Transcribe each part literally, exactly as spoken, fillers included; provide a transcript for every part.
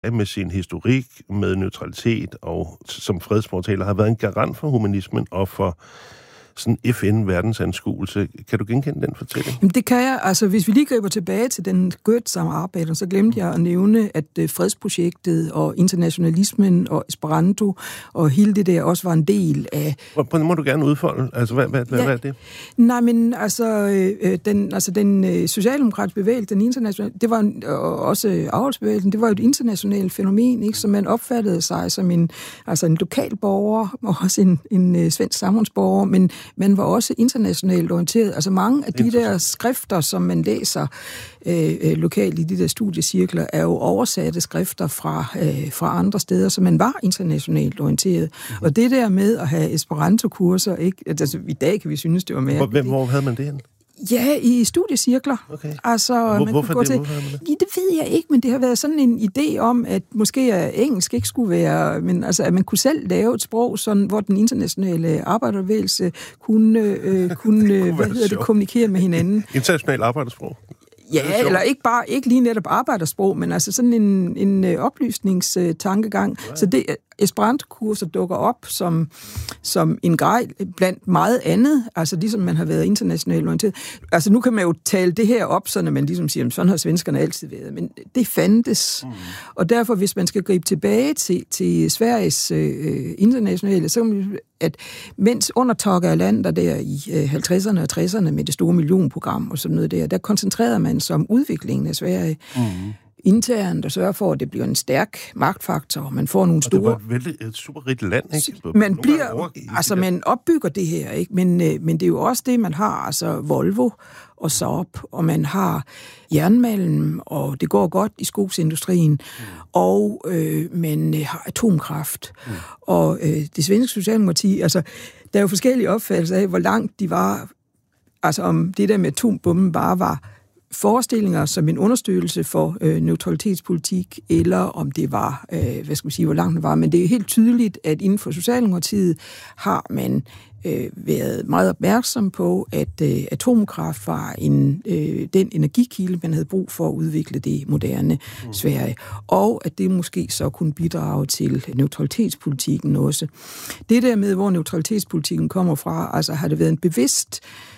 med sin historik, med neutralitet og som fredsfortaler har været en garant for humanismen og for sådan F N-verdensanskuelse. Kan du genkende den fortælling? Jamen, det kan jeg. Altså, hvis vi lige griber tilbage til den Goethe-samarbejde, så glemte jeg at nævne, at uh, fredsprojektet og internationalismen og Esperanto og hele det der også var en del af... Hvordan må du gerne udfolde? Altså, hvad, hvad, ja. hvad er det? Nej, men altså, øh, den, altså, den øh, socialdemokratiske bevægelse, den internationale, det var en, og også afholdsbevægelsen, det var jo et internationalt fænomen, ikke? Så man opfattede sig som en, altså en lokal borger, og også en, en øh, svensk samfundsborger, men man var også internationalt orienteret. Altså mange af de der skrifter, som man læser øh, øh, lokalt i de der studiecirkler, er jo oversatte skrifter fra, øh, fra andre steder, så man var internationalt orienteret. Mm-hmm. Og det der med at have Esperanto-kurser, ikke? Altså i dag kan vi synes, det var mere... Hvor, hvor havde man det hen? Ja, i studiecirkler. Okay. Altså, Hvor, man hvorfor, gå det, til... hvorfor det? Ja, det ved jeg ikke, men det har været sådan en idé om, at måske at engelsk ikke skulle være, men altså, at man kunne selv lave et sprog, sådan, hvor den internationale arbejderbevægelse kunne, øh, kunne, kunne hvad hedder det, kommunikere med hinanden. International arbejdersprog? Ja, eller ikke bare, ikke lige netop arbejdersprog, men altså sådan en, en oplysningstankegang. Ja. Så det Esperanto-kurser dukker op som, som en grej blandt meget andet, altså ligesom man har været internationalt orienteret. Altså nu kan man jo tale det her op, så når man ligesom siger, sådan har svenskerne altid været, men det fandtes. Mm. Og derfor, hvis man skal gribe tilbage til, til Sveriges øh, internationale, så kan man, at mens under Tage Erlander der i øh, halvtredserne og tresserne med det store millionprogram og sådan noget der, der koncentrerede man sig om udviklingen af Sverige. Mm. Internt og sørge for, at det bliver en stærk magtfaktor, og man får nogle store... Og det var et, vældig, et super rigt land, ikke? Man bliver... Altså, man opbygger det her, ikke? Men, men det er jo også det, man har, altså Volvo og Saab, og man har jernmalm, og det går godt i skogsindustrien, mm. og øh, man har atomkraft. Mm. Og øh, det svenske socialdemokrati, altså, der er jo forskellige opfattelser af, hvor langt de var, altså om det der med atombomben bare var forestillinger som en understøttelse for øh, neutralitetspolitik, eller om det var, øh, hvad skal man sige, hvor langt det var. Men det er helt tydeligt, at inden for Socialdemokratiet har man øh, været meget opmærksom på, at øh, atomkraft var en, øh, den energikilde, man havde brug for at udvikle det moderne mm. Sverige, og at det måske så kunne bidrage til neutralitetspolitikken også. Det der med, hvor neutralitetspolitikken kommer fra, altså har det været en bevidst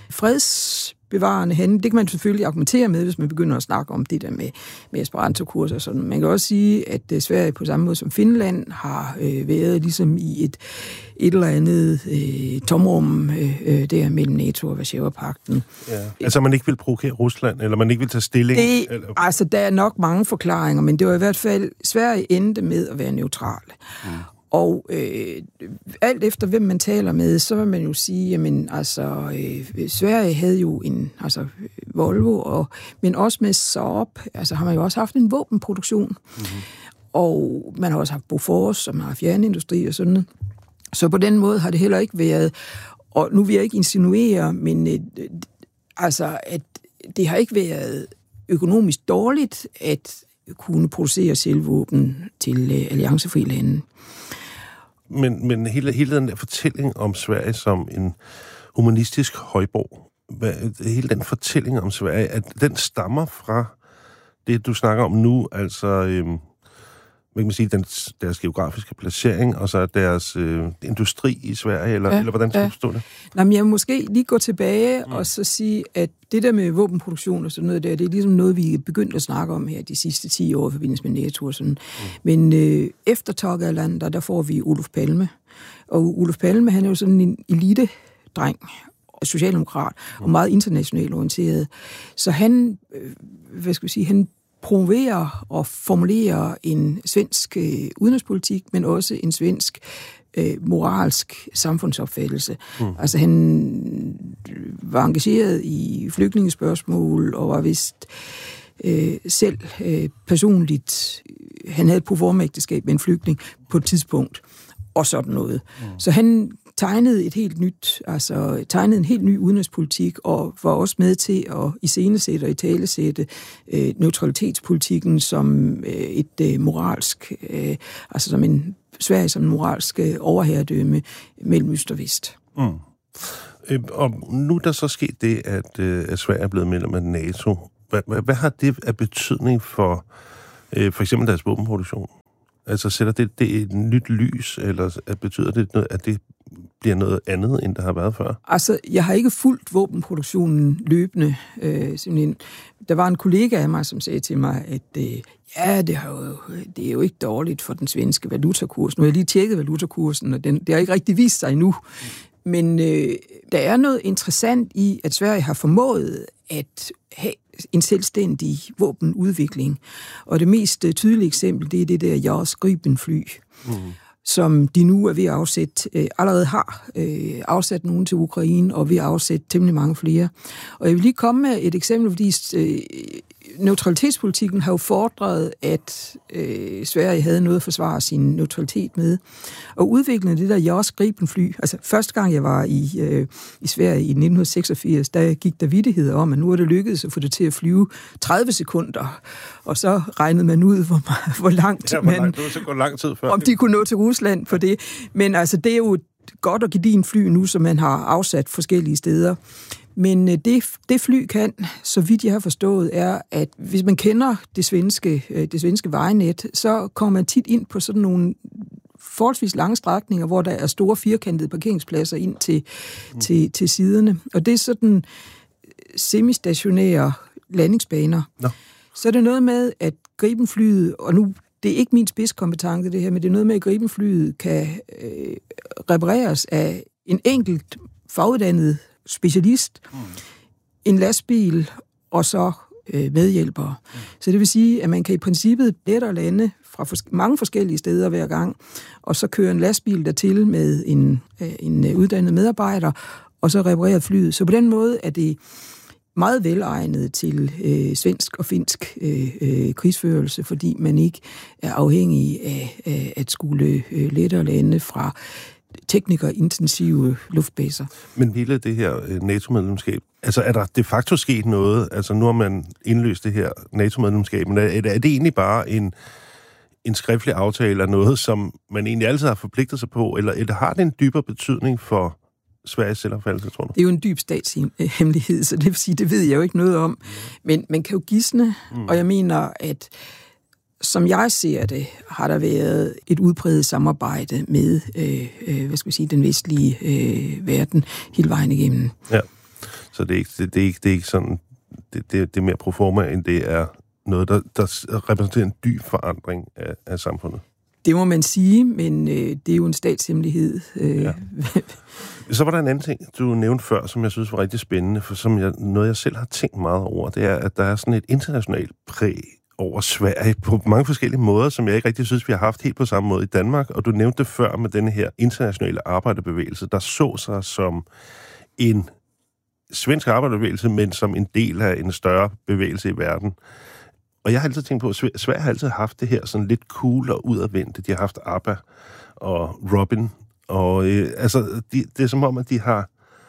freds bevarende henne. Det kan man selvfølgelig argumentere med, hvis man begynder at snakke om det der med, med Esperanto-kurser og sådan. Man kan også sige, at Sverige på samme måde som Finland har øh, været ligesom i et, et eller andet øh, tomrum øh, der mellem NATO og Warszawapagten. Ja. Altså man ikke vil provokere Rusland, eller man ikke vil tage stilling? Det, eller? Altså der er nok mange forklaringer, men det var i hvert fald, Sverige endte med at være neutrale. Mm. Og øh, alt efter, hvem man taler med, så vil man jo sige, jamen, altså, øh, Sverige havde jo en, altså, Volvo, og, men også med Saab, altså har man jo også haft en våbenproduktion. Mm-hmm. Og man har også haft Bofors, som har fjernindustri og sådan noget. Så på den måde har det heller ikke været, og nu vil jeg ikke insinuere, men øh, altså, at det har ikke været økonomisk dårligt at kunne producere selvvåben til øh, alliancefri lande. Men, men hele, hele den der fortælling om Sverige som en humanistisk højborg, hvad, hele den fortælling om Sverige, at den stammer fra det, du snakker om nu, altså øhm, hvad kan man sige, den, deres geografiske placering, og så deres øh, industri i Sverige, eller, ja, eller hvordan skal ja. du forstå det? Nå, men jeg vil måske lige gå tilbage mm. og så sige, at det der med våbenproduktion og sådan noget der, det er ligesom noget, vi er begyndt at snakke om her de sidste ti år i forbindelse med NATO og sådan. Mm. Men øh, efter Tage Erlander, der får vi Olof Palme. Og Olof Palme, han er jo sådan en elite-dreng, socialdemokrat, mm. og meget internationalt orienteret. Så han, øh, hvad skal vi sige, han promoverer og formulerer en svensk øh, udenrigspolitik, men også en svensk øh, moralsk samfundsopfattelse. Mm. Altså han var engageret i flygtningespørgsmål og var vist øh, selv øh, personligt, han havde et proformaægteskab med en flygtning på et tidspunkt, og sådan noget. Mm. Så han tegnede et helt nyt, altså tegnede en helt ny udenrigspolitik, og var også med til at iscenesætte og italesætte øh, neutralitetspolitikken som øh, et øh, moralsk, øh, altså som en Sverige som en moralsk øh, overherredømme mellem øst og vest. Mm. Øh, og nu er der så sket det, at, øh, at Sverige er blevet medlem af NATO. Hvad, hvad, hvad har det af betydning for øh, for eksempel deres våbenproduktion? Altså sætter det, det et nyt lys, eller betyder det, at det bliver noget andet, end der har været før? Altså, jeg har ikke fulgt våbenproduktionen løbende. Øh, simpelthen. Der var en kollega af mig, som sagde til mig, at øh, ja, det, har jo, det er jo ikke dårligt for den svenske valutakurs. Nu har jeg lige tjekket valutakursen, og den, det har ikke rigtig vist sig endnu. Men øh, der er noget interessant i, at Sverige har formået at have en selvstændig våbenudvikling. Og det mest tydelige eksempel, det er det der JAS Gripen-fly, mm. som de nu er ved at afsætte, øh, allerede har øh, afsat nogen til Ukraine, og ved at afsætte temmelig mange flere. Og jeg vil lige komme med et eksempel, fordi øh, neutralitetspolitikken har jo fordret, at øh, Sverige havde noget at forsvare sin neutralitet med. Og udviklingen af det der JAS Gripen-fly, altså første gang jeg var i, øh, i Sverige i nitten seksogfirs, der gik der vittigheder om, at nu er det lykkedes at få det til at flyve tredive sekunder, og så regnede man ud, hvor, hvor langt ja, hvor man... Langt, det var så gå lang tid før. Om de kunne nå til Rusland på det. Men altså, det er jo godt at give din fly nu, som man har afsat forskellige steder. Men det, det fly kan, så vidt jeg har forstået, er, at hvis man kender det svenske, det svenske vejnet, så kommer man tit ind på sådan nogle forholdsvis lange strækninger, hvor der er store firkantede parkeringspladser ind til, mm. til, til siderne. Og det er sådan semistationære landingsbaner. No. Så er det noget med, at Gripenflyet, og nu det er ikke min spidskompetence det her, men det er noget med, at Gripenflyet kan øh, repareres af en enkelt faguddannet specialist, mm. en lastbil og så øh, medhjælpere. Mm. Så det vil sige, at man kan i princippet lettere lande fra fors- mange forskellige steder hver gang, og så køre en lastbil dertil med en, øh, en uddannet medarbejder, og så reparere flyet. Så på den måde er det meget velegnet til øh, svensk og finsk øh, øh, krigsførelse, fordi man ikke er afhængig af, af at skulle øh, lettere lande fra teknikerintensive luftbaser. Men hele det her NATO-medlemskab, altså er der de facto sket noget? Altså nu har man indløst det her NATO-medlemskab, men er, er det egentlig bare en, en skriftlig aftale af noget, som man egentlig altid har forpligtet sig på, eller, eller har det en dybere betydning for Sveriges selvopfattelse, tror du? Det er jo en dyb statshemmelighed, så det vil sige, det ved jeg jo ikke noget om. Men man kan jo gisne, mm. og jeg mener, at som jeg ser det, har der været et udpræget samarbejde med øh, øh, hvad skal vi sige, den vestlige øh, verden hele vejen igennem. Ja, så det er ikke, det, det er ikke, det er ikke sådan, det, det, det er mere proforma, end det er noget, der, der repræsenterer en dyb forandring af, af samfundet. Det må man sige, men øh, det er jo en statshemmelighed. Øh. Ja. Så var der en anden ting, du nævnte før, som jeg synes var rigtig spændende, for som jeg, noget, jeg selv har tænkt meget over, det er, at der er sådan et internationalt præg over Sverige på mange forskellige måder, som jeg ikke rigtig synes, vi har haft helt på samme måde i Danmark. Og du nævnte det før med denne her internationale arbejderbevægelse, der så sig som en svensk arbejderbevægelse, men som en del af en større bevægelse i verden. Og jeg har altid tænkt på, at Sverige har altid haft det her sådan lidt cool og udadvendte. De har haft ABBA og Robin, og øh, altså, de, det er som om, at de har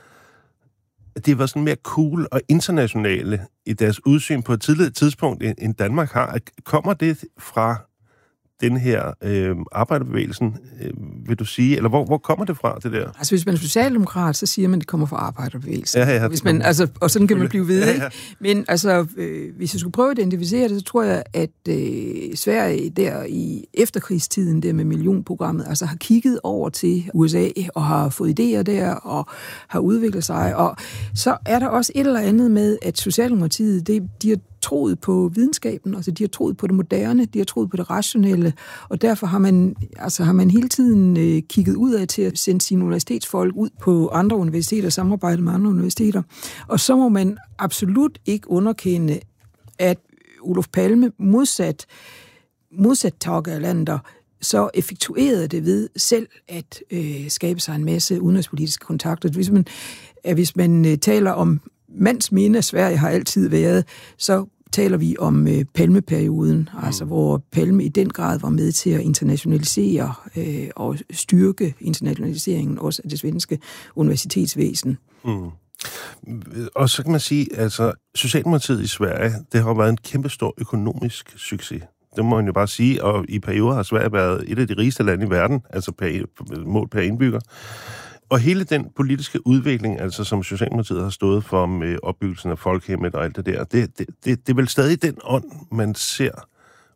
det var sådan mere cool og internationale i deres udsyn på et tidligere tidspunkt, end Danmark har. Kommer det fra den her øh, arbejderbevægelsen, øh, vil du sige? Eller hvor, hvor kommer det fra, det der? Altså, hvis man er socialdemokrat, så siger man, at det kommer fra arbejderbevægelsen. Ja, ja, hvis man, altså, og sådan kan man blive ved, ja, ja. Ikke? Men altså, øh, hvis jeg skulle prøve at identificere det, så tror jeg, at øh, Sverige der i efterkrigstiden, der med millionprogrammet, altså har kigget over til U S A og har fået idéer der og har udviklet sig. Og så er der også et eller andet med, at Socialdemokratiet, det, de har troet på videnskaben, altså de har troet på det moderne, de har troet på det rationelle, og derfor har man, altså har man hele tiden øh, kigget ud af til at sende sine universitetsfolk ud på andre universiteter, samarbejde med andre universiteter. Og så må man absolut ikke underkende, at Olof Palme modsat, modsat Tage Erlander, så effektuerede det ved selv at øh, skabe sig en masse udenrigspolitiske kontakter. Hvis man, at hvis man øh, taler om mands minde af Sverige har altid været, så taler vi om øh, Palmeperioden, mm. altså hvor Palme i den grad var med til at internationalisere øh, og styrke internationaliseringen også af det svenske universitetsvæsen. Mm. Og så kan man sige, altså Socialdemokratiet i Sverige, det har været en kæmpestor økonomisk succes. Det må man jo bare sige, og i perioder har Sverige været et af de rigeste lande i verden, altså per, mål per indbygger. Og hele den politiske udvikling, altså som Socialdemokratiet har stået for med opbyggelsen af Folkhemmet og alt det der, det, det, det, det er vel stadig den ånd, man ser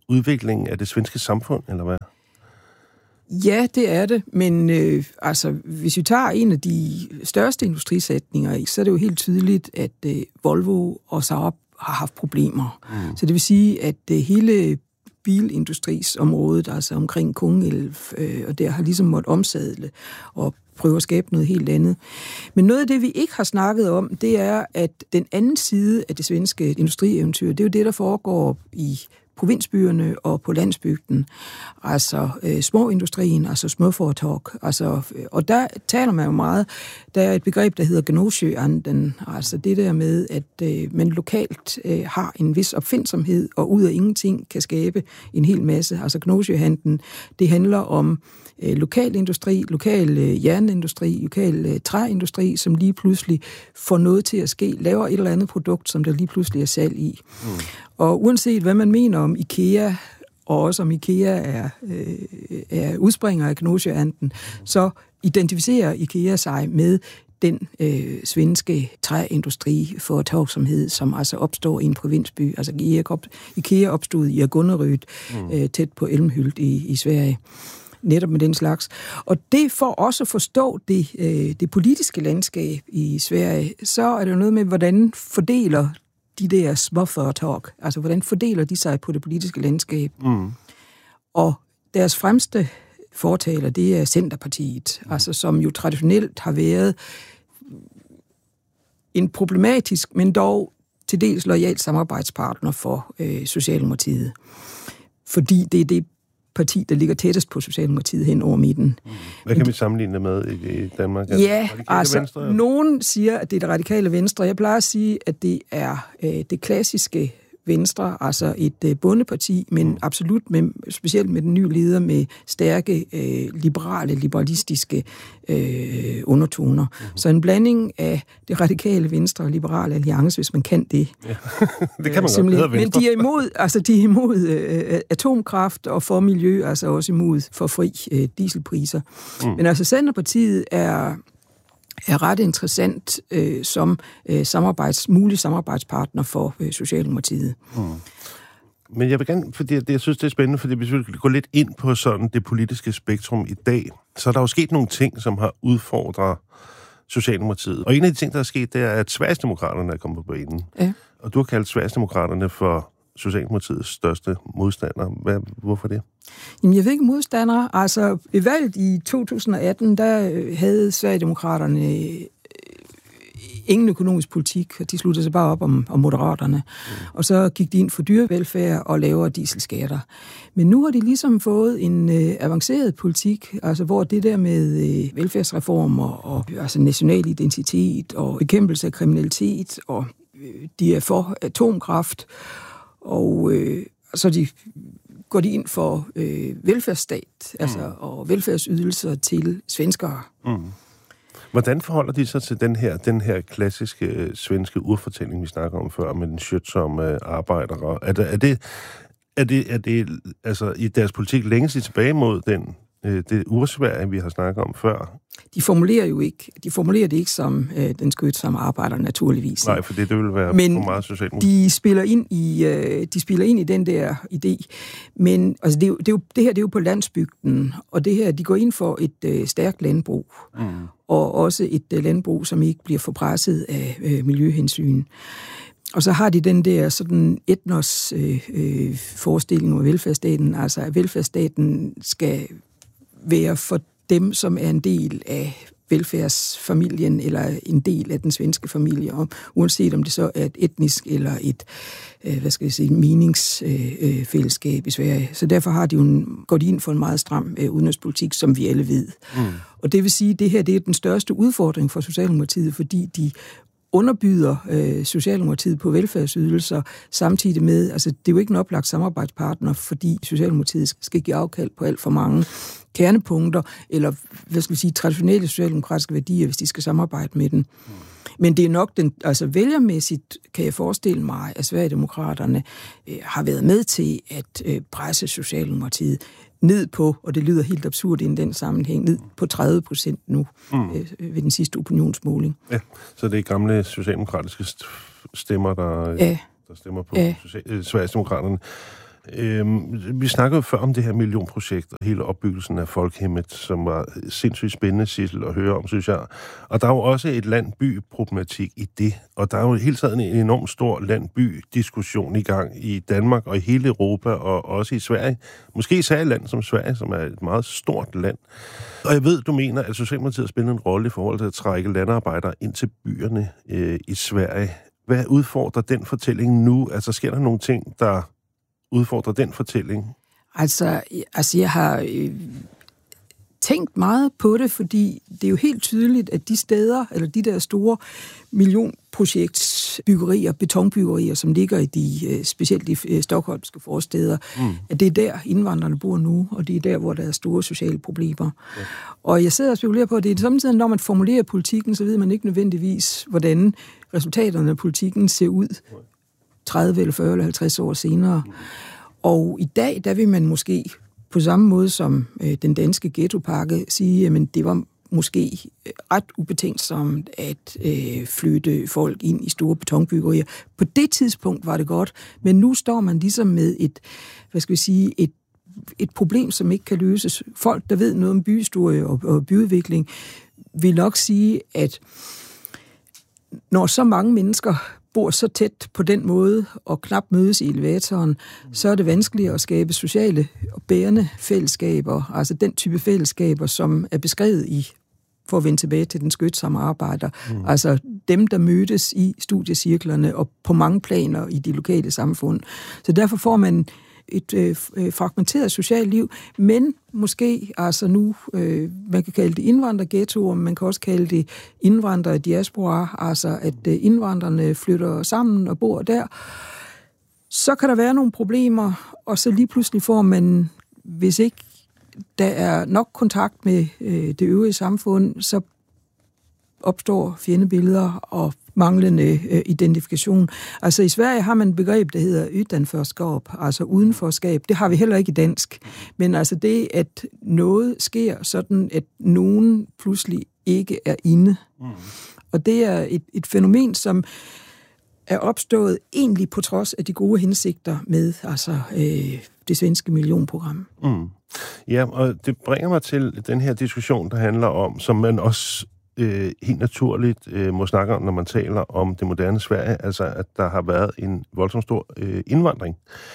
udviklingen af det svenske samfund, eller hvad? Ja, det er det, men øh, altså, hvis vi tager en af de største industrisætninger, så er det jo helt tydeligt, at øh, Volvo og Saab har haft problemer. Mm. Så det vil sige, at øh, hele bilindustrisområdet, altså omkring Kungälv, øh, og der har ligesom måttet omsadle og prøve at skabe noget helt andet. Men noget af det, vi ikke har snakket om, det er, at den anden side af det svenske industrieventyr, det er jo det, der foregår i provinsbyerne og på landsbygden, altså øh, småindustrien, altså småforetag, altså, og der taler man jo meget, der er et begreb, der hedder Gnosjöanden, altså det der med, at øh, man lokalt øh, har en vis opfindsomhed, og ud af ingenting kan skabe en hel masse. Altså Gnosjöanden, det handler om øh, lokal industri, lokal øh, jernindustri, lokal øh, træindustri, som lige pludselig får noget til at ske, laver et eller andet produkt, som der lige pludselig er salg i. Mm. Og uanset hvad man mener om IKEA, og også om IKEA er, øh, er udspringer af Gnosjöanden, så identificerer IKEA sig med den øh, svenske træindustriforetagsomhed, som altså opstår i en provinsby. Altså IKEA opstod i Agunneryd, mm. øh, tæt på Älmhult i, i Sverige. Netop med den slags. Og det for også at forstå det, øh, det politiske landskab i Sverige, så er det noget med, hvordan fordeler de der småforetag, altså hvordan fordeler de sig på det politiske landskab. Mm. Og deres fremste fortaler, det er Centerpartiet, mm. altså som jo traditionelt har været en problematisk, men dog til dels loyal samarbejdspartner for øh, Socialdemokratiet. Fordi det er det parti, der ligger tættest på Socialdemokratiet hen over midten. Hvad kan vi sammenligne det med i, i Danmark? Ja, altså, venstre, nogen siger, at det er det radikale venstre. Jeg plejer at sige, at det er øh, det klassiske venstre, altså et øh, bondeparti, men mm. absolut med, specielt med den nye leder, med stærke, øh, liberale, liberalistiske øh, undertoner. Mm-hmm. Så en blanding af det radikale venstre og liberale alliance, hvis man kan det. Ja. Det kan man øh, godt. Men de er imod, altså de er imod øh, atomkraft og for miljø, altså også imod for fri øh, dieselpriser. Mm. Men altså Centerpartiet er er ret interessant øh, som øh, samarbejds, mulig samarbejdspartner for øh, Socialdemokratiet. Hmm. Men jeg vil gerne, fordi jeg, jeg synes, det er spændende, fordi hvis vi går lidt ind på sådan det politiske spektrum i dag, så er der jo sket nogle ting, som har udfordret Socialdemokratiet. Og en af de ting, der er sket, det er, at Sverigedemokraterne er kommet på banen. Ja. Og du har kaldt Sverigedemokraterne for Socialdemokratiets største modstander. Hvad, hvorfor det? Jamen, jeg ved ikke modstandere. Altså, ved valget i to tusind og atten, der havde Sverigedemokraterne ingen økonomisk politik, og de sluttede sig bare op om, om Moderaterne. Mm. Og så gik de ind for dyrevelfærd og lavere dieselskatter. Men nu har de ligesom fået en øh, avanceret politik, altså hvor det der med øh, velfærdsreformer og altså national identitet og bekæmpelse af kriminalitet, og øh, de er for atomkraft, og øh, så de går de ind for øh, velfærdsstat, mm. altså, og velfærdsydelser til svenskere. Mm. Hvordan forholder de sig til den her, den her klassiske øh, svenske urfortælling, vi snakker om før, med den skytsomme øh, arbejdere? Er det, er det, er det, er det altså, i deres politik længes de tilbage mod den, øh, det ursværige, vi har snakket om før? De formulerer jo ikke, de formulerer det ikke som øh, den skytsomme arbejder, naturligvis. Nej, for det, det vil være men for meget socialt. de spiller ind i, øh, de spiller ind i den der idé. Men altså, det, er jo, det, er jo, det her det er jo på landsbygden, og det her, de går ind for et øh, stærkt landbrug. Mm. Og også et øh, landbrug, som ikke bliver forpresset af øh, miljøhensyn. Og så har de den der sådan etnos øh, øh, forestilling om velfærdsstaten, altså at velfærdsstaten skal være for dem, som er en del af velfærdsfamilien eller en del af den svenske familie, og uanset om det så er et etnisk eller et, øh, hvad skal jeg sige, meningsfællesskab øh, i Sverige. Så derfor har de jo en, går de ind for en meget stram øh, udenrigspolitik, som vi alle ved. Mm. Og det vil sige, at det her det er den største udfordring for Socialdemokratiet, fordi de underbyder øh, Socialdemokratiet på velfærdsydelser, samtidig med, altså det er jo ikke en oplagt samarbejdspartner, fordi Socialdemokratiet skal give afkald på alt for mange kernepunkter, eller hvad skal vi sige, traditionelle socialdemokratiske værdier, hvis de skal samarbejde med den. Mm. Men det er nok den, altså vælgermæssigt kan jeg forestille mig, at Sverigedemokraterne øh, har været med til at øh, presse Socialdemokratiet ned på, og det lyder helt absurd i den sammenhæng, ned på tredive procent nu mm. øh, ved den sidste opinionsmåling. Ja, så det er gamle socialdemokratiske stemmer, der, ja. der stemmer på ja. Sverigedemokraterne. Øhm, vi snakkede jo før om det her millionprojekt og hele opbyggelsen af Folkhemmet, som var sindssygt spændende, Sissel, at høre om, synes jeg. Og der er jo også et land-by-problematik i det, og der er jo hele tiden en enormt stor land-by-diskussion i gang i Danmark og i hele Europa og også i Sverige. Måske især et land som Sverige, som er et meget stort land. Og jeg ved, du mener, at Socialdemokratiet har spillet en rolle i forhold til at trække landarbejdere ind til byerne øh, i Sverige. Hvad udfordrer den fortælling nu? Altså, sker der nogle ting, der udfordrer den fortælling? Altså, altså jeg har øh, tænkt meget på det, fordi det er jo helt tydeligt, at de steder, eller de der store millionprojektsbyggerier, betonbyggerier, som ligger i de, øh, specielt de øh, stockholmske forsteder, mm. at det er der, indvandrerne bor nu, og det er der, hvor der er store sociale problemer. Ja. Og jeg sidder og spekulerer på, at det er samtidig, når man formulerer politikken, så ved man ikke nødvendigvis, hvordan resultaterne af politikken ser ud tredive eller fyrre eller halvtreds år senere. Mm. Og i dag, der vil man måske på samme måde som øh, den danske ghettopakke sige, at det var måske ret ubetænksomt at øh, flytte folk ind i store betonbyggerier. På det tidspunkt var det godt, men nu står man ligesom med et, hvad skal vi sige, et, et problem, som ikke kan løses. Folk, der ved noget om byhistorie og, og byudvikling, vil nok sige, at når så mange mennesker bor så tæt på den måde og knap mødes i elevatoren, så er det vanskeligt at skabe sociale og bærende fællesskaber, altså den type fællesskaber, som er beskrevet i, for at vende tilbage til den skøtsomme arbejder, mm. altså dem, der mødes i studiecirklerne og på mange planer i de lokale samfund. Så derfor får man et øh, fragmenteret socialt liv, men måske altså nu, øh, man kan kalde det indvandrerghettoer, man kan også kalde det indvandrerdiaspora, altså at øh, indvandrerne flytter sammen og bor der. Så kan der være nogle problemer, og så lige pludselig får man, hvis ikke der er nok kontakt med øh, det øvrige samfund, så opstår fjendebilleder og manglende øh, identifikation. Altså i Sverige har man et begreb, der hedder utanförskab, altså udenforskab. Det har vi heller ikke i dansk. Men altså det, at noget sker sådan, at nogen pludselig ikke er inde. Mm. Og det er et, et fænomen, som er opstået egentlig på trods af de gode hensigter med altså, øh, det svenske millionprogram. Mm. Ja, og det bringer mig til den her diskussion, der handler om, som man også Øh, helt naturligt øh, må snakke om, når man taler om det moderne Sverige, altså at der har været en voldsomt stor øh, indvandring.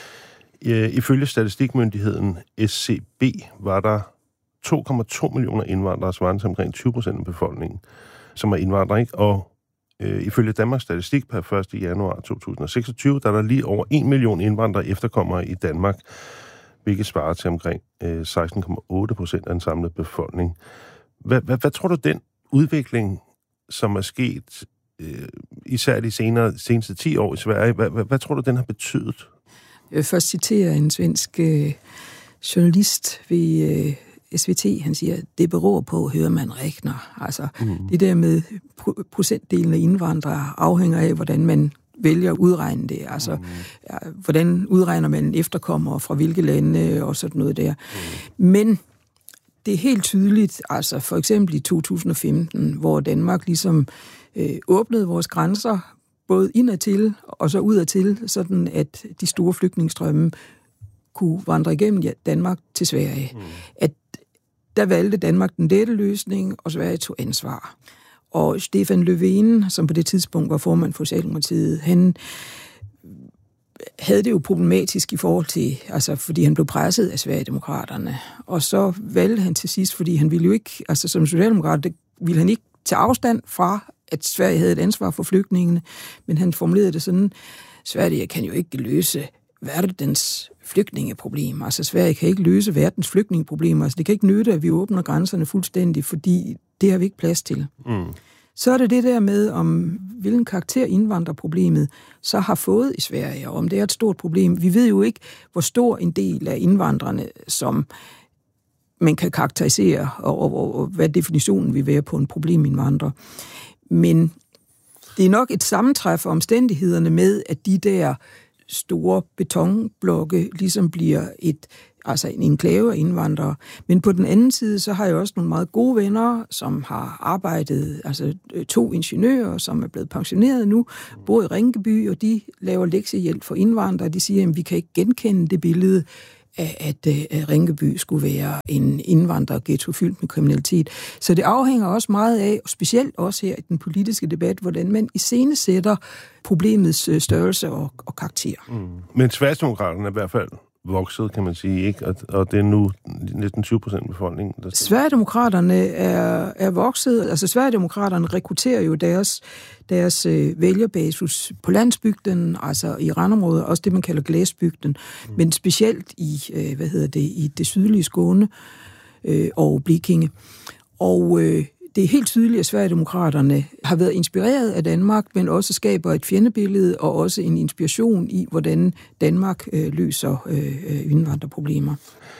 Øh, ifølge statistikmyndigheden S C B var der to komma to millioner indvandrere, svarende til omkring tyve procent af befolkningen, som er indvandrere, ikke? Og øh, ifølge Danmarks Statistik per første januar to tusind og seksogtyve, der er der lige over en million indvandrere efterkommere i Danmark, hvilket svarer til omkring øh, seksten komma otte procent af den samlede befolkning. Hvad, hvad, hvad tror du, den udvikling, som er sket øh, især de senere, seneste ti år i Sverige, hvad, hvad, hvad tror du, den har betydet? Jeg vil først citere en svensk øh, journalist ved øh, S V T. Han siger, det beror på, hører man rækner. Altså, mm. det der med pro- procentdelen af indvandrere afhænger af, hvordan man vælger at udregne det. Altså, mm. ja, hvordan udregner man efterkommere fra hvilke lande og sådan noget der. Mm. Men det er helt tydeligt, altså for eksempel i to tusind og femten, hvor Danmark ligesom øh, åbnede vores grænser, både indadtil og så udadtil, sådan at de store flygtningestrømme kunne vandre igennem Danmark til Sverige. Mm. At der valgte Danmark den lette løsning, og Sverige tog ansvar. Og Stefan Löfven, som på det tidspunkt var formand for Socialdemokratiet, han havde det jo problematisk i forhold til, altså fordi han blev presset af Sverigedemokraterne. Og så valgte han til sidst, fordi han ville jo ikke, altså som socialdemokrat, ville han ikke tage afstand fra, at Sverige havde et ansvar for flygtningene, men han formulerede det sådan, Sverige kan jo ikke løse verdens flygtningeproblem. Altså Sverige kan ikke løse verdens flygtningeproblemer. Altså det kan ikke nytte, at vi åbner grænserne fuldstændig, fordi det har vi ikke plads til. Mm. Så er det det der med, om hvilken karakter indvandrerproblemet så har fået i Sverige, og om det er et stort problem. Vi ved jo ikke, hvor stor en del af indvandrerne, som man kan karakterisere, og, og, og hvad definitionen vil være på en problemindvandrer. Men det er nok et sammentræf af omstændighederne med, at de der store betonblokke ligesom bliver et altså en enklave af indvandrere. Men på den anden side, så har jeg også nogle meget gode venner, som har arbejdet, altså to ingeniører, som er blevet pensioneret nu, bor i Rinkeby, og de laver lektiehjælp for indvandrere. De siger, at vi kan ikke genkende det billede af, at, at Rinkeby skulle være en indvandrerghetto fyldt med kriminalitet. Så det afhænger også meget af, specielt også her i den politiske debat, hvordan man iscenesætter problemets størrelse og, og karakter. Mm. Men Sverigedemokraterne er i hvert fald vokset, kan man sige, ikke? Og, og det er nu næsten tyve procent af befolkningen. Der... Sverigedemokraterne er, er vokset. Altså Sverigedemokraterne rekrutterer jo deres, deres øh, vælgerbasis på landsbygden, altså i randområdet, også det, man kalder Glæsbygden, mm. men specielt i, øh, hvad hedder det, i det sydlige Skåne øh, og Blekinge. Og øh, det er helt tydeligt, at Sverigedemokraterne har været inspireret af Danmark, men også skaber et fjendebillede og også en inspiration i, hvordan Danmark øh, løser øh, indvandrerproblemer.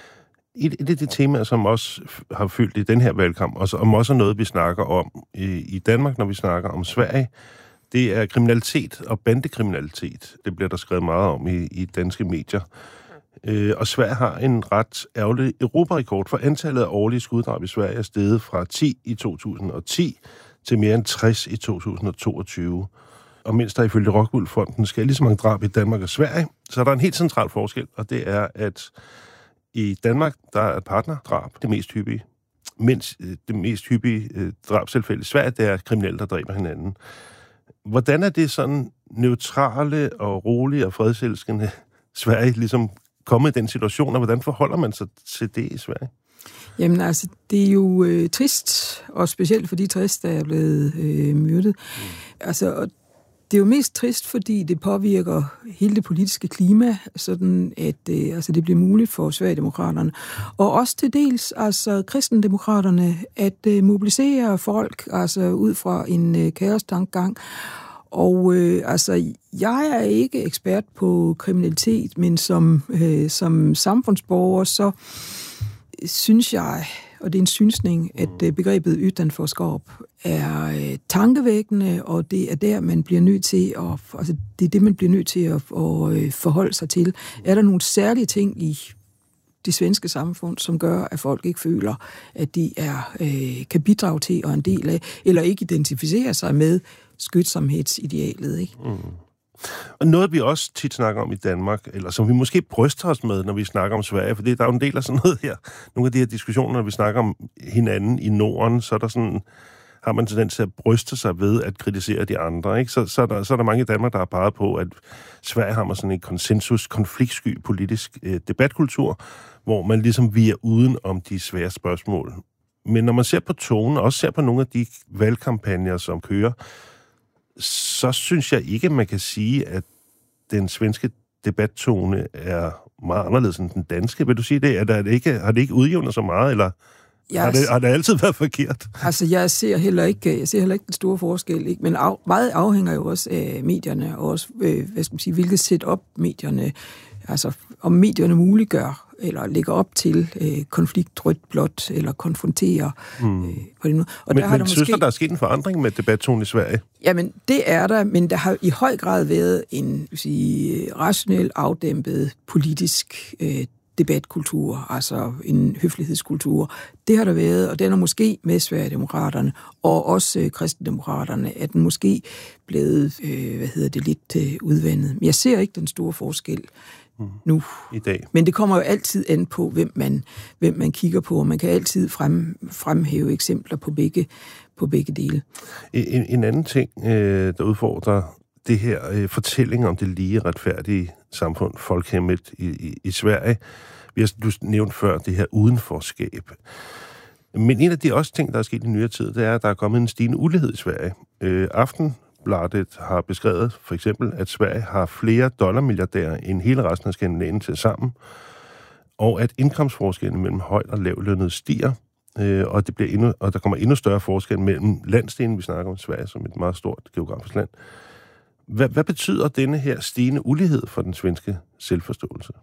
Et af de temaer, som også har fyldt i den her valgkamp, og som også er noget, vi snakker om i, i Danmark, når vi snakker om Sverige, det er kriminalitet og bandekriminalitet. Det bliver der skrevet meget om i, i danske medier. Øh, og Sverige har en ret ærgerlig europarekord, for antallet af årlige skuddrab i Sverige er steget fra ti i to tusind og ti til mere end tres i to tusind og toogtyve. Og mens der ifølge Rockwool-fonden sker lige så mange drab i Danmark og Sverige, så er der en helt central forskel, og det er, at i Danmark, der er partnerdrab det mest hyppige, mens det mest hyppige øh, drabstilfælde i Sverige, det er kriminelle, der dræber hinanden. Hvordan er det sådan neutrale og rolige og fredselskende Sverige ligesom kommet i den situation, og hvordan forholder man sig til det i Sverige? Jamen altså, det er jo øh, trist, og specielt for de trist, der er blevet øh, myrdet. Mm. Altså, det er jo mest trist, fordi det påvirker hele det politiske klima, sådan at øh, altså, det bliver muligt for Sverigedemokraterne, og også til dels altså kristendemokraterne, at øh, mobilisere folk altså ud fra en øh, kaostankegang. Og øh, altså, jeg er ikke ekspert på kriminalitet, men som, øh, som samfundsborger, så synes jeg, og det er en synsning, at øh, begrebet utanforskab er øh, tankevækkende, og det er der, man bliver nødt til at, altså, det er det, man bliver nødt til at, at øh, forholde sig til. Er der nogle særlige ting i det svenske samfund, som gør, at folk ikke føler, at de er, øh, kan bidrage til og en del af, eller ikke identificere sig med skytsomhedsidealet, ikke? Mm. Og noget, vi også tit snakker om i Danmark, eller som vi måske bryster os med, når vi snakker om Sverige, for det, der er jo en del af sådan noget her. Nogle af de her diskussioner, når vi snakker om hinanden i Norden, så er der sådan, har man tendens til at bryste sig ved at kritisere de andre, ikke? Så, så, er der, så er der mange i Danmark, der har peget på, at Sverige har man sådan en konsensus, konfliktsky politisk øh, debatkultur, hvor man ligesom viger uden om de svære spørgsmål. Men når man ser på tonen, og også ser på nogle af de valgkampagner, som kører, så synes jeg ikke, man kan sige, at den svenske debattone er meget anderledes end den danske. Vil du sige det? Er det ikke, har det ikke udjævnet så meget, eller yes. har, det, har det altid været forkert? Altså, jeg ser heller ikke, jeg ser heller ikke den store forskel, ikke? Men af, meget afhænger jo også af medierne, og også, øh, hvad skal man sige, hvilket setup medierne, altså om medierne muliggør, eller lægger op til øh, konflikt rødt blåt, eller konfronterer hmm. øh, på det nu. Og men der har men der synes måske... du, der er sket en forandring med debattonen i Sverige? Jamen, det er der, men der har i høj grad været en sige, rationel, afdæmpet politisk øh, debatkultur, altså en høflighedskultur. Det har der været, og den er måske med Sverigedemokraterne, og også øh, kristendemokraterne, at den måske blevet, øh, hvad hedder det, lidt øh, udvandet. Men jeg ser ikke den store forskel nu. I dag. Men det kommer jo altid an på, hvem man, hvem man kigger på, og man kan altid frem, fremhæve eksempler på begge, på begge dele. En, en anden ting, øh, der udfordrer det her øh, fortælling om det lige retfærdige samfund, folkhemmet i, i, i Sverige. Vi har du nævnt før det her udenforskab. Men en af de også ting, der er sket i nyere tid, det er, at der er kommet en stigende ulighed i Sverige. Øh, Aftenbladet har beskrevet for eksempel, at Sverige har flere dollarmilliardærer end hele resten af Skandinavien til sammen, og at indkomstforskellen mellem højt og lavtlønnet stiger, øh, og, det bliver endnu, og der kommer endnu større forskel mellem landsdelen, vi snakker om Sverige som et meget stort geografisk land. Hvad, hvad betyder denne her stigende ulighed for den svenske selvforståelse?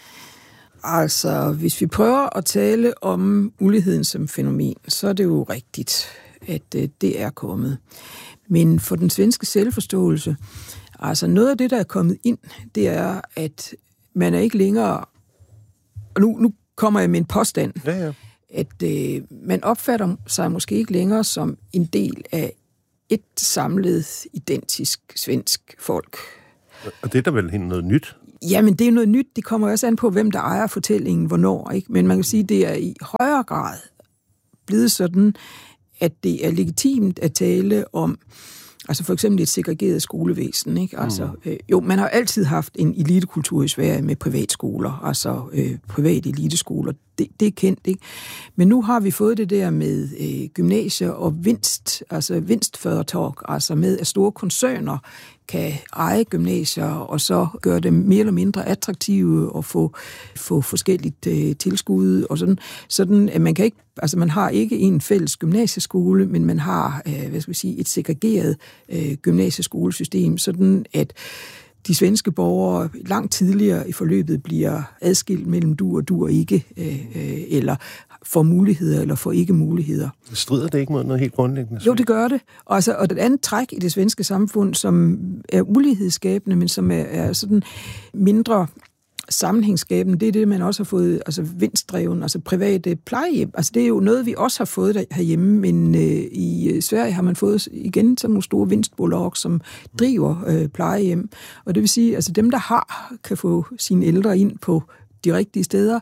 Altså, hvis vi prøver at tale om uligheden som fænomen, så er det jo rigtigt, at det er kommet. Men for den svenske selvforståelse, altså noget af det, der er kommet ind, det er, at man er ikke længere og nu, nu kommer jeg med en påstand, ja, ja. at øh, man opfatter sig måske ikke længere som en del af et samlet, identisk svensk folk. Og det er da vel helt noget nyt? Jamen, det er noget nyt. Det kommer også an på, hvem der ejer fortællingen, hvornår. Ikke? Men man kan sige, at det er i højere grad blevet sådan, at det er legitimt at tale om, altså for eksempel et segregeret skolevæsen. Ikke? Altså, mm. øh, jo, man har altid haft en elitekultur i Sverige med privatskoler, altså øh, private eliteskoler. Det, det er kendt, ikke? Men nu har vi fået det der med øh, gymnasier og vinst, altså vinstföretag, altså med at store koncerner kan eje gymnasier, og så gøre dem mere eller mindre attraktive og få, få forskelligt øh, tilskud og sådan. Sådan, at man kan ikke, altså man har ikke en fælles gymnasieskole, men man har, øh, hvad skal vi sige, et segregeret øh, gymnasieskolesystem, sådan at de svenske borgere langt tidligere i forløbet bliver adskilt mellem du og du og ikke, øh, eller får muligheder eller får ikke muligheder. Strider det ikke mod noget helt grundlæggende? Jo, det gør det. Og, altså, og det andet træk i det svenske samfund, som er ulighedsskabende, men som er, er sådan mindre sammenhængsskabende, det er det, man også har fået, altså vinstdreven, altså private plejehjem. Altså det er jo noget, vi også har fået herhjemme, men øh, i Sverige har man fået igen sådan nogle store vinstbolag, som driver øh, plejehjem. Og det vil sige, altså dem, der har, kan få sine ældre ind på de rigtige steder.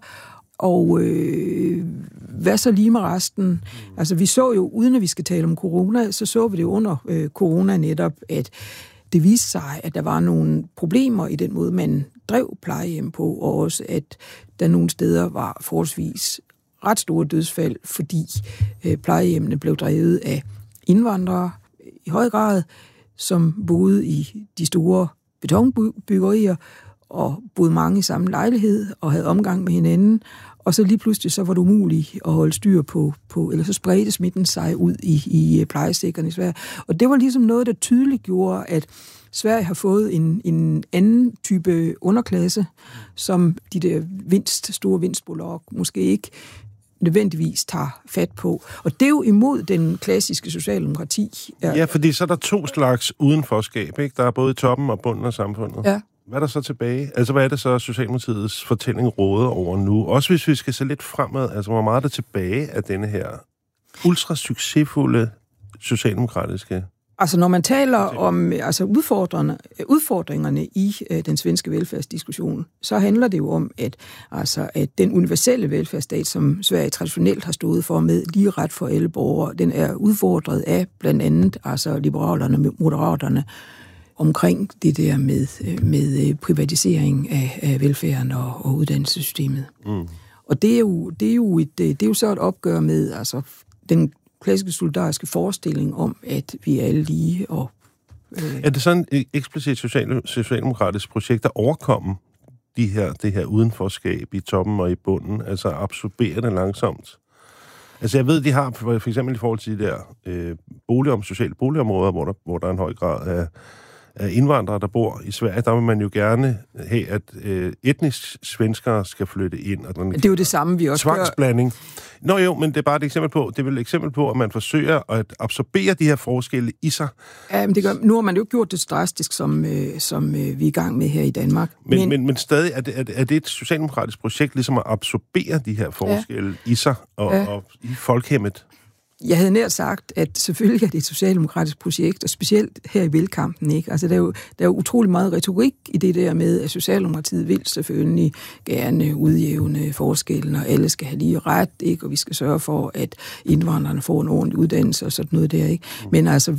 Og øh, hvad så lige med resten? Altså vi så jo, uden at vi skal tale om corona, så så vi det under øh, corona netop, at det viste sig, at der var nogle problemer i den måde, man drev plejehjem på, og også at der nogle steder var forholdsvis ret store dødsfald, fordi øh, plejehjemmene blev drevet af indvandrere i høj grad, som boede i de store betonbyggerier, og boede mange i samme lejlighed, og havde omgang med hinanden, og så lige pludselig så var det umuligt at holde styr på, på eller så spredte smitten sig ud i, i plejesækkerne i Sverige. Og det var ligesom noget, der tydeligt gjorde, at Sverige har fået en, en anden type underklasse, som de der vinst, store vinstbolag måske ikke nødvendigvis tager fat på. Og det er jo imod den klassiske socialdemokrati. Ja, fordi så er der to slags udenforskab, ikke? Der er både toppen og bunden af samfundet. Ja. Hvad er der så tilbage? Altså, hvad er det så, Socialdemokratiets fortælling råder over nu? Også hvis vi skal se lidt fremad, altså, hvor meget er der tilbage af denne her ultra succesfulde socialdemokratiske... Altså, når man taler om altså, udfordringerne, udfordringerne i øh, den svenske velfærdsdiskussion, så handler det jo om, at, altså, at den universelle velfærdsstat, som Sverige traditionelt har stået for med lige ret for alle borgere, den er udfordret af blandt andet altså, liberalerne, moderaterne, omkring det der med, med privatisering af, af velfærden og, og uddannelsessystemet. Mm. Og det er, jo, det, er jo et, det er jo så et opgør med altså, den klassiske solidariske forestilling om, at vi er alle lige. Og, øh... Er det sådan et eksplicit social, socialdemokratisk projekt, der overkommer de her, det her udenforskab i toppen og i bunden, altså absorberer det langsomt? Altså jeg ved, de har for, for eksempel i forhold til de der øh, boligom, sociale boligområder, hvor der, hvor der er en høj grad af af indvandrere, der bor i Sverige, der vil man jo gerne have, at øh, etnisk svenskere skal flytte ind. Og det er jo det samme, vi også tvangsblanding. Gør. Nå jo, men det er bare et eksempel på, det er vel et eksempel på, at man forsøger at absorbere de her forskelle i sig. Ja, men det gør, nu har man jo gjort det så drastisk, som, øh, som øh, vi er i gang med her i Danmark. Men, men, men, men stadig, er det, er, det, er det et socialdemokratisk projekt, ligesom at absorbere de her forskelle ja. i sig og, ja. og i folkhemmet? Jeg havde nær sagt, at selvfølgelig er det et socialdemokratisk projekt, og specielt her i valgkampen, ikke? Altså, der er jo, der er jo utrolig meget retorik i det der med, at Socialdemokratiet vil selvfølgelig gerne udjævne forskellen, og alle skal have lige ret, ikke? Og vi skal sørge for, at indvandrerne får en ordentlig uddannelse og sådan noget der, ikke? Men altså,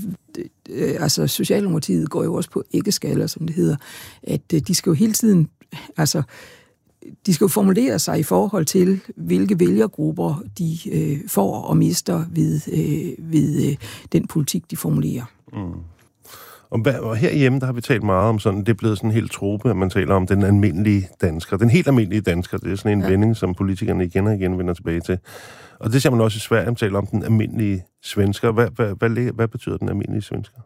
altså Socialdemokratiet går jo også på æggeskaller, som det hedder, at de skal jo hele tiden, altså, de skal jo formulere sig i forhold til, hvilke vælgergrupper de øh, får og mister ved, øh, ved øh, den politik, de formulerer. Mm. Og, hvad, og herhjemme, der har vi talt meget om sådan, det er blevet sådan en helt trope, at man taler om den almindelige dansker. Den helt almindelige dansker, det er sådan en ja. vending, som politikerne igen og igen vender tilbage til. Og det ser man også i Sverige, man taler om den almindelige svensker. Hvad, hvad, hvad, hvad betyder den almindelige svensker?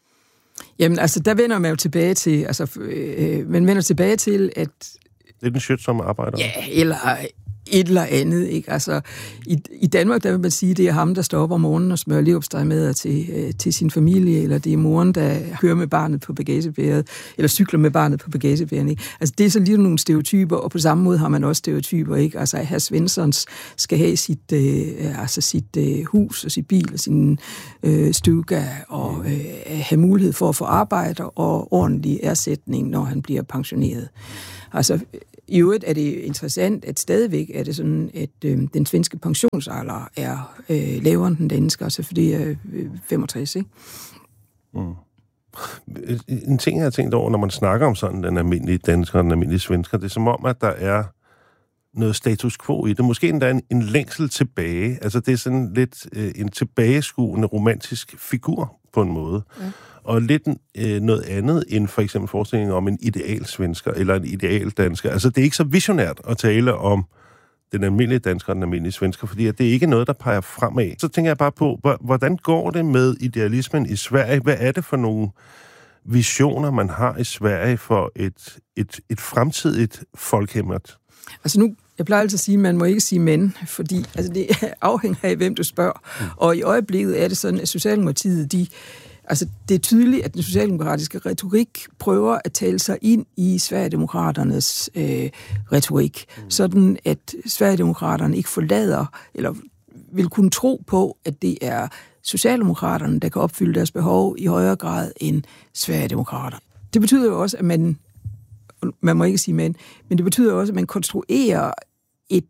Jamen, altså, der vender man jo tilbage til, altså, øh, man vender tilbage til, at det er den shit, som arbejder. Ja, eller, et eller andet, ikke? Altså, i, i Danmark, der vil man sige, det er ham, der står op om morgenen og smører leverpostejmadder til, øh, til sin familie, eller det er moren, der kører med barnet på bagagebæret, eller cykler med barnet på bagagebæret, ikke? Altså, det er så lige nogle stereotyper, og på samme måde har man også stereotyper, ikke? Altså, at hr. Svenssons skal have sit, øh, altså sit øh, hus og sit bil og sin øh, stuga, og øh, have mulighed for at få arbejde og ordentlig ersætning, når han bliver pensioneret. Altså, i øvrigt er det interessant, at stadigvæk er det sådan, at øh, den svenske pensionsalder er øh, lavere end den danske, altså for det er øh, femogtres, ikke? Mm. En ting, jeg har tænkt over, når man snakker om sådan den almindelige dansker og den almindelige svensker, det er som om, at der er noget status quo i det. Måske endda en, en længsel tilbage. Altså, det er sådan lidt øh, en tilbageskuende romantisk figur på en måde. Ja. Og lidt øh, noget andet end for eksempel forestillingen om en ideal svensker eller en ideal dansker. Altså, det er ikke så visionært at tale om den almindelige dansker og den almindelige svensker, fordi det er ikke noget, der peger fremad. Så tænker jeg bare på, hvordan går det med idealismen i Sverige? Hvad er det for nogle visioner, man har i Sverige for et, et, et fremtidigt folkhemmet? Altså nu, jeg plejer altid at sige, at man må ikke sige men, fordi altså det afhænger af, hvem du spørger. Mm. Og i øjeblikket er det sådan, at Socialdemokratiet, de Altså, det er tydeligt, at den socialdemokratiske retorik prøver at tale sig ind i Sverigedemokraternes øh, retorik, mm. sådan at Sverigedemokraterne ikke forlader, eller vil kunne tro på, at det er Socialdemokraterne, der kan opfylde deres behov i højere grad end Sverigedemokraterne. Det betyder jo også, at man, man må ikke sige men, men det betyder også, at man konstruerer et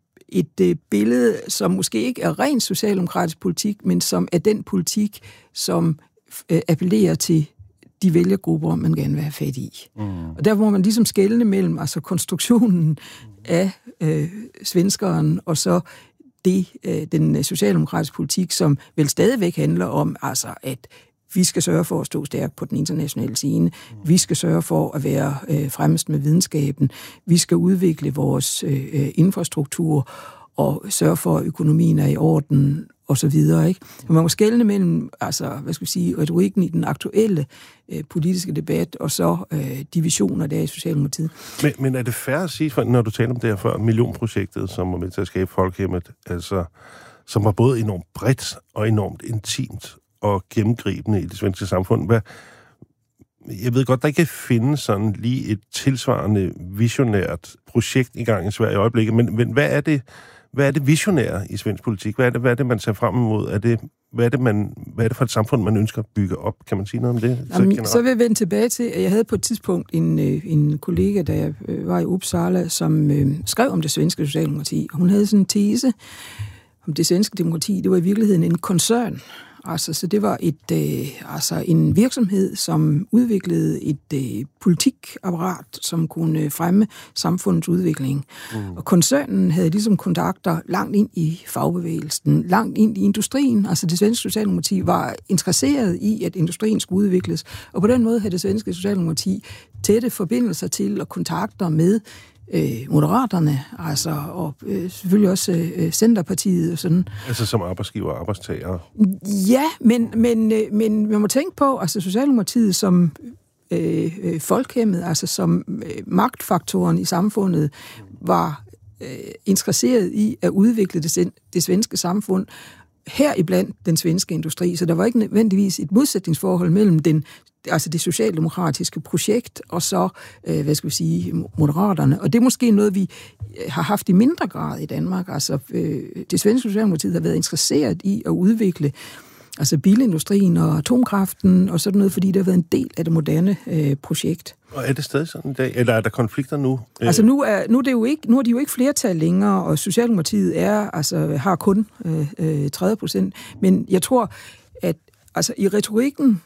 et øh, billede, som måske ikke er ren socialdemokratisk politik, men som er den politik, som øh, appellerer til de vælgergrupper, man gerne vil have fat i. Mm. Og derfor må man ligesom skelne mellem altså konstruktionen af øh, svenskeren, og så det, øh, den socialdemokratiske politik, som vel stadigvæk handler om, altså at vi skal sørge for at stå stærkt på den internationale scene. Vi skal sørge for at være øh, fremmest med videnskaben. Vi skal udvikle vores øh, infrastruktur og sørge for, at økonomien er i orden og så videre, ikke? Man må skelne mellem, altså, hvad skal vi sige, retorikken i den aktuelle øh, politiske debat og så øh, de visioner der i Socialdemokratiet. Men, men er det fair at sige, når du taler om det her før, millionprojektet, som var med til at skabe folkehjemmet, altså, som var både enormt bredt og enormt intimt og gennemgribende i det svenske samfund. Hvad, jeg ved godt, der ikke findes sådan lige et tilsvarende visionært projekt i gang i Sverige i øjeblikket, men, men hvad er det, hvad er det visionære i svensk politik? Hvad er det, hvad er det man ser frem imod? Er det, hvad, er det, man, hvad er det for et samfund, man ønsker at bygge op? Kan man sige noget om det? Jamen, så, så vil jeg vende tilbage til, at jeg havde på et tidspunkt en, en kollega, da jeg var i Uppsala, som øh, skrev om det svenske socialdemokrati. Hun havde sådan en tese om det svenske demokrati. Det var i virkeligheden en koncern. Altså, så det var et, øh, altså en virksomhed, som udviklede et øh, politikapparat, som kunne fremme samfundets udvikling. Mm. Og koncernen havde ligesom kontakter langt ind i fagbevægelsen, langt ind i industrien. Altså det svenske socialdemokrati var interesseret i, at industrien skulle udvikles. Og på den måde havde det svenske socialdemokrati tætte forbindelser til og kontakter med Øh, Moderaterne, altså, og øh, selvfølgelig også øh, Centerpartiet og sådan. Altså som arbejdsgiver og arbejdstager? Ja, men, men, øh, men man må tænke på, altså Socialdemokratiet som øh, øh, folkhemmet, altså som øh, magtfaktoren i samfundet, var øh, interesseret i at udvikle det, det svenske samfund, her iblandt den svenske industri, så der var ikke nødvendigvis et modsætningsforhold mellem den, altså det socialdemokratiske projekt og så, øh, hvad skal vi sige, Moderaterne. Og det er måske noget, vi har haft i mindre grad i Danmark. Altså, øh, det svenske socialdemokrati har været interesseret i at udvikle altså bilindustrien og atomkraften og sådan noget, fordi det har været en del af det moderne øh, projekt. Og er det stadig sådan i dag? Eller er der konflikter nu? Altså nu er, nu er, det jo ikke, nu er de jo ikke flertal længere, og Socialdemokratiet er, altså, har kun øh, tredive procent. Men jeg tror, at altså, i retorikken,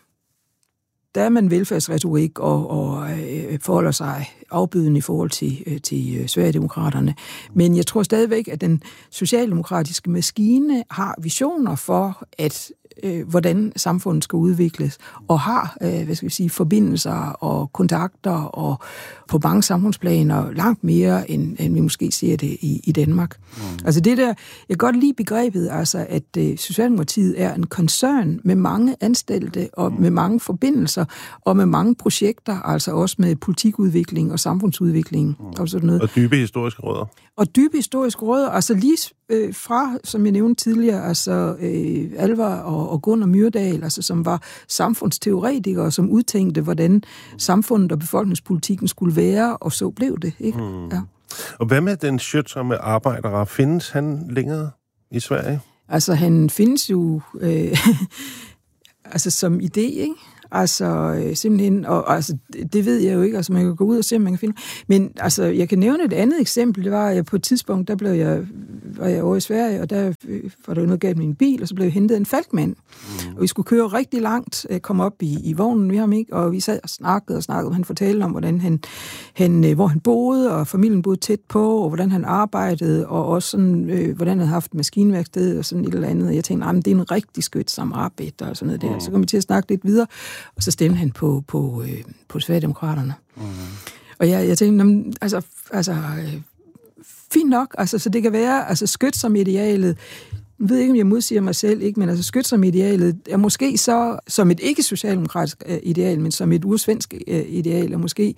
der er man velfærdsretorik og, og øh, forholder sig afbydende i forhold til, øh, til øh, Sverigedemokraterne. Men jeg tror stadigvæk, at den socialdemokratiske maskine har visioner for, at øh, hvordan samfundet skal udvikles, og har øh, hvad skal vi sige, forbindelser og kontakter og på mange samfundsplaner langt mere, end, end vi måske ser det i, i Danmark. Mm. Altså det der, jeg kan godt lide begrebet, altså at øh, Socialdemokratiet er en koncern med mange ansatte og mm. med mange forbindelser og med mange projekter, altså også med politikudvikling og samfundsudvikling mm. og sådan noget. Og dybe historiske rødder. Og dybe historiske rødder, altså lige øh, fra, som jeg nævnte tidligere, altså øh, Alvar og, og Gunnar Myrdal, altså som var samfundsteoretikere, som udtænkte, hvordan samfundet og befolkningspolitikken skulle være, og så blev det, ikke? Mm. Ja. Og hvad med den skytsomme arbejdere? Findes han længere i Sverige? Altså, han findes jo øh, altså som idé, ikke? Altså, øh, simpelthen, og altså, det ved jeg jo ikke, altså man kan gå ud og se, om man kan finde. Men altså, jeg kan nævne et andet eksempel, det var, at på et tidspunkt, der blev jeg, var jeg over i Sverige, og der var der noget galt med min bil, og så blev jeg hentet en Falkman. Mm. Og vi skulle køre rigtig langt, komme op i, i vognen, vi ham ikke, og vi sad og snakkede og snakkede, og han fortalte om, hvordan han, han, hvor han boede, og familien boede tæt på, og hvordan han arbejdede, og også sådan, øh, hvordan han havde haft maskinværksted og sådan et eller andet. Og jeg tænkte, nej, men det er en rigtig skødt samarbejde, og sådan noget der. Mm. Så kom vi til at snakke lidt videre, og så stemte han på, på, øh, på Sverigedemokraterne. Mm. Og jeg, jeg tænkte, altså, altså øh, fint nok, altså, så det kan være, altså skyt som idealet, jeg ved ikke, om jeg modsiger mig selv, ikke, men altså skyt som idealet er måske så, som et ikke-socialdemokratisk øh, ideal, men som et ursvensk øh, ideal, er måske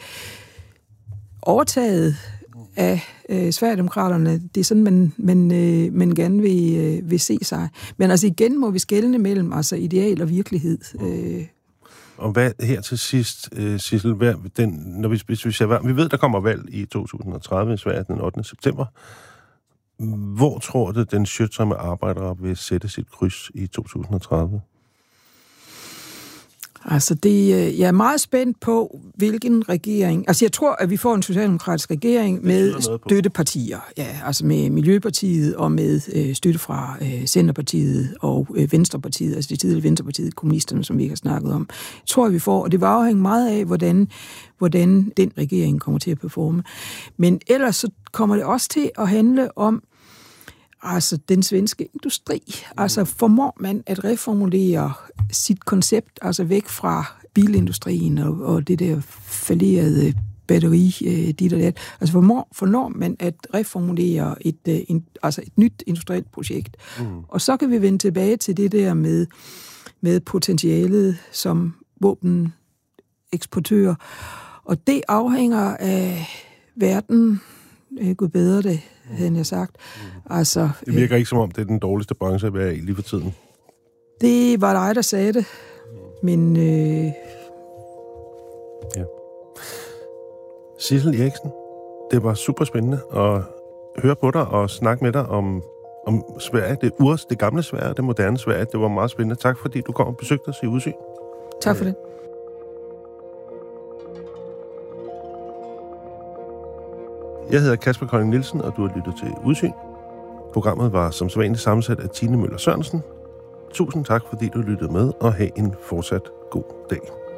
overtaget af øh, Sverigedemokraterne. Det er sådan, man, man, øh, man gerne vil, øh, vil se sig. Men altså igen må vi skelne mellem altså ideal og virkelighed. Øh, Og hvad her til sidst, uh, Sissel, hvad, den, når vi, hvis vi, ser, vi ved, der kommer valg i to tusind og tredive i Sverige den ottende september. Hvor tror du, den skytsomme arbejder vil sætte sit kryds i to tusind og tredive? Altså, det, jeg er meget spændt på, hvilken regering... Altså, jeg tror, at vi får en socialdemokratisk regering med støttepartier. Ja, altså med Miljøpartiet og med øh, støtte fra øh, Centerpartiet og øh, Venstrepartiet, altså det tidligere Venstrepartiet, kommunisterne, som vi ikke har snakket om. Jeg tror, at vi får, og det vil afhænge meget af, hvordan, hvordan den regering kommer til at performe. Men ellers så kommer det også til at handle om altså den svenske industri. Altså formår man at reformulere sit koncept, altså væk fra bilindustrien og, og det der fallerede batteri, øh, dit og dat. Altså formår, formår man at reformulere et, øh, en, altså et nyt industrielt projekt. Mm. Og så kan vi vende tilbage til det der med, med potentialet som våbeneksportør. Og det afhænger af verden, øh, gud bedre det, havde jeg sagt. Mm. Altså, det virker øh, ikke som om, det er den dårligste branche at være i lige for tiden. Det var dig, der sagde det. Men... Øh... Ja. Sissel Eriksen, det var super spændende at høre på dig og snakke med dig om, om Sverige. Det urs, det gamle Sverige, det moderne Sverige. Det var meget spændende. Tak fordi du kom og besøgte os i Udsyn. Tak for det. Jeg hedder Kasper Kolding Nielsen, og du har lyttet til Udsyn. Programmet var som sædvanligt sammensat af Tine Møller Sørensen. Tusind tak, fordi du lyttede med, og have en fortsat god dag.